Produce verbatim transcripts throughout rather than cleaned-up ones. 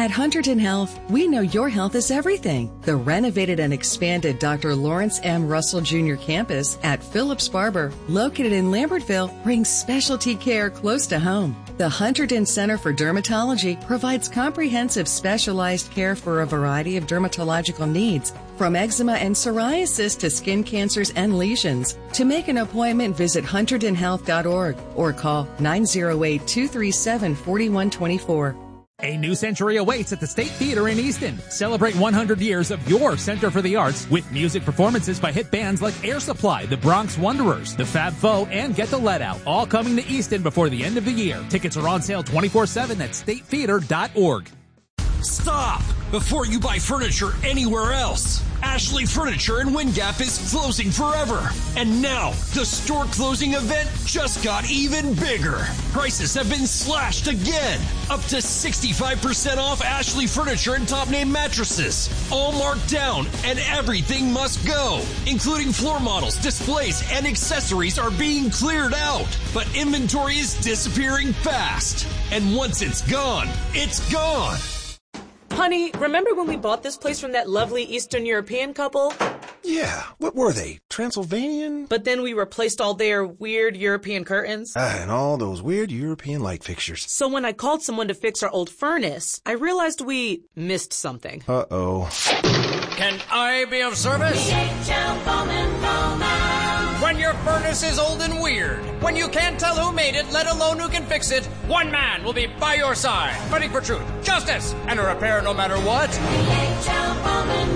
At Hunterdon Health, we know your health is everything. The renovated and expanded Doctor Lawrence M. Russell Junior campus at Phillips Barber, located in Lambertville, brings specialty care close to home. The Hunterdon Center for Dermatology provides comprehensive specialized care for a variety of dermatological needs, from eczema and psoriasis to skin cancers and lesions. To make an appointment, visit hunterdon health dot org or call nine oh eight, two three seven, four one two four. A new century awaits at the State Theater in Easton. Celebrate one hundred years of your Center for the Arts with music performances by hit bands like Air Supply, the Bronx Wanderers, the Fab Four, and Get the Let Out, all coming to Easton before the end of the year. Tickets are on sale twenty-four seven at state theater dot org. Stop before you buy furniture anywhere else. Ashley Furniture in Wind Gap is closing forever. And now, the store closing event just got even bigger. Prices have been slashed again. Up to sixty-five percent off Ashley Furniture and top name mattresses. All marked down, and everything must go. Including floor models, displays, and accessories are being cleared out. But inventory is disappearing fast. And once it's gone, it's gone. Honey, remember when we bought this place from that lovely Eastern European couple? Yeah, what were they? Transylvanian? But then we replaced all their weird European curtains. Ah, and all those weird European light fixtures. So when I called someone to fix our old furnace, I realized we missed something. Uh-oh. Can I be of service? The H L Bowman Bowman. When your furnace is old and weird, when you can't tell who made it, let alone who can fix it, one man will be by your side, fighting for truth, justice, and a repair no matter what. The H L Bowman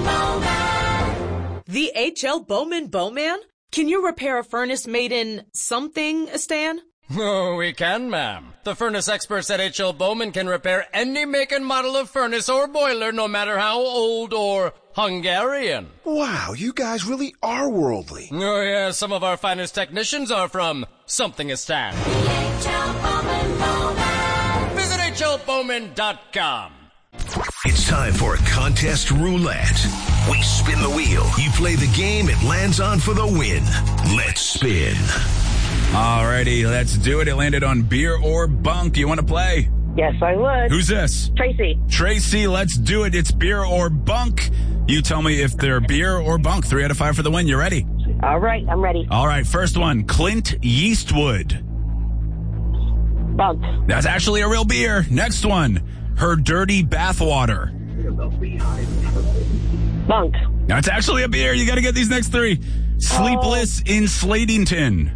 Bowman. The H L Bowman Bowman? Can you repair a furnace made in something, Stan? Oh, we can, ma'am. The furnace experts at H L Bowman can repair any make and model of furnace or boiler, no matter how old or Hungarian. Wow, you guys really are worldly. Oh, yeah, some of our finest technicians are from Somethingistan. The H L Bowman Bowman. Visit H L Bowman dot com. It's time for Contest Roulette. We spin the wheel. You play the game, it lands on for the win. Let's spin. Alrighty, let's do it. It landed on beer or bunk. You want to play? Yes, I would. Who's this? Tracy. Tracy, let's do it. It's beer or bunk. You tell me if they're beer or bunk. Three out of five for the win. You ready? All right, I'm ready. All right, first one. Clint Eastwood. Bunk. That's actually a real beer. Next one. Her Dirty Bathwater. Bunk. That's actually a beer. You got to get these next three. Sleepless oh. in Slatington.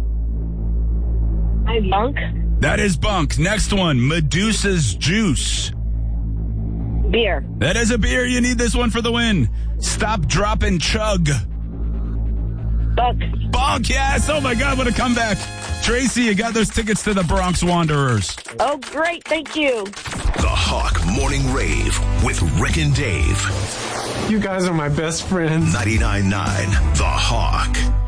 Bunk. That is bunk. Next one. Medusa's Juice. Beer. That is a beer. You need this one for the win. Stop, Drop, and Chug. Bunk. Bunk, yes. Oh, my God, what a comeback. Tracy, you got those tickets to the Bronx Wanderers. Oh, great. Thank you. The Hawk Morning Rave with Rick and Dave. You guys are my best friends. ninety-nine point nine The Hawk.